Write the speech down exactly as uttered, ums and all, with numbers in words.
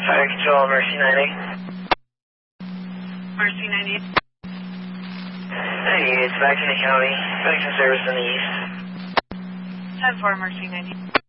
Fire control, Mercy ninety. Mercy ninety. ninety-eight, it's back in the county. Back to service in the east. ten four, Mercy ninety.